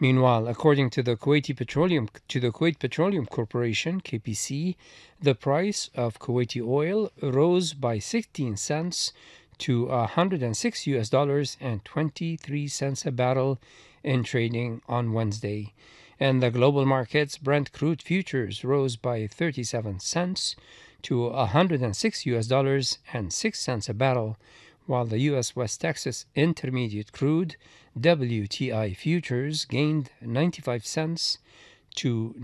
Meanwhile, according to the Kuwait Petroleum Corporation (KPC), the price of Kuwaiti oil rose by 16 cents to $106 and 23 cents a barrel in trading on Wednesday. And the global markets, Brent crude futures rose by 37 cents to $106 and 6 cents a barrel, while the U.S. West Texas Intermediate crude WTI futures gained 95 cents to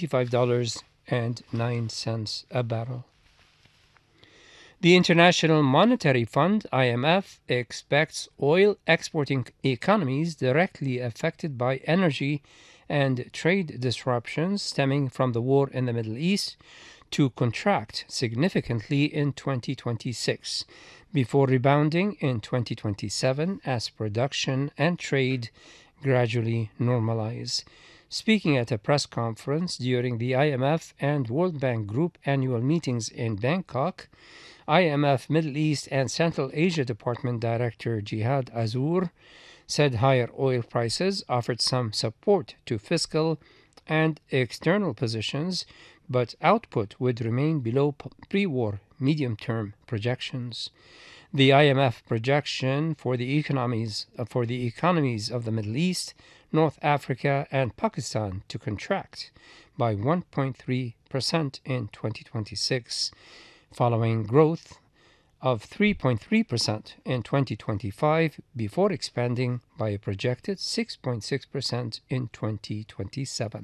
$95.09 a barrel. The International Monetary Fund, IMF, expects oil exporting economies directly affected by energy and trade disruptions stemming from the war in the Middle East to contract significantly in 2026, before rebounding in 2027 as production and trade gradually normalize. Speaking at a press conference during the IMF and World Bank Group annual meetings in Bangkok, IMF Middle East and Central Asia Department Director Jihad Azur said higher oil prices offered some support to fiscal and external positions, but output would remain below pre-war medium-term projections. The IMF projection for the economies of the Middle East, North Africa, and Pakistan to contract by 1.3% in 2026, following growth of 3.3% in 2025 before expanding by a projected 6.6% in 2027.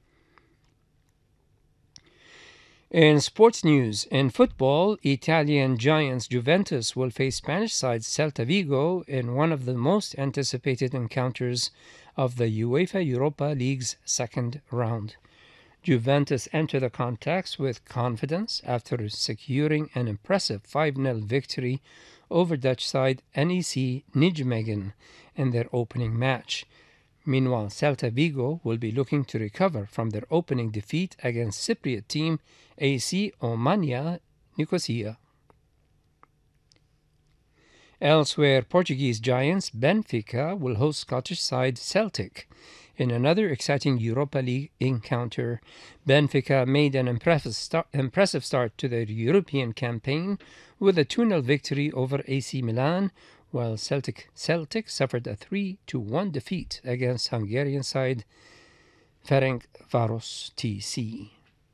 In sports news, in football, Italian giants Juventus will face Spanish side Celta Vigo in one of the most anticipated encounters of the UEFA Europa League's second round. Juventus enter the contest with confidence after securing an impressive 5-0 victory over Dutch side NEC Nijmegen in their opening match. Meanwhile, Celta Vigo will be looking to recover from their opening defeat against Cypriot team AC Omonia Nicosia. Elsewhere, Portuguese giants Benfica will host Scottish side Celtic in another exciting Europa League encounter. Benfica made an impressive start to their European campaign with a 2-0 victory over AC Milan, while Celtic suffered a 3-1 defeat against Hungarian side Ferencváros TC.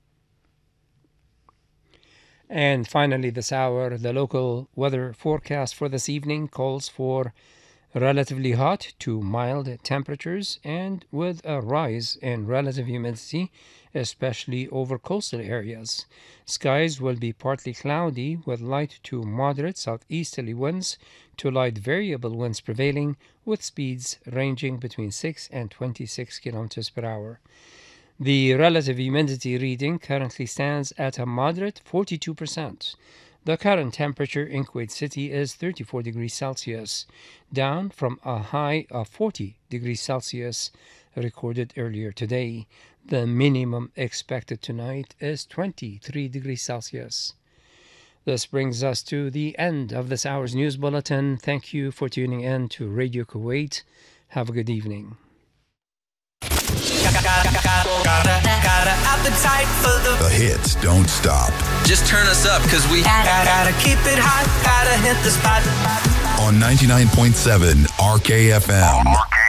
And finally this hour, the local weather forecast for this evening calls for relatively hot to mild temperatures and with a rise in relative humidity, especially over coastal areas. Skies will be partly cloudy with light to moderate southeasterly winds to light variable winds prevailing with speeds ranging between 6 and 26 kilometers per hour. The relative humidity reading currently stands at a moderate 42%. The current temperature in Kuwait City is 34 degrees Celsius, down from a high of 40 degrees Celsius recorded earlier today. The minimum expected tonight is 23 degrees Celsius. This brings us to the end of this hour's news bulletin. Thank you for tuning in to Radio Kuwait. Have a good evening. The hits don't stop. Just turn us up, cause we gotta keep it hot, gotta hit the spot. On 99.7 RKFM.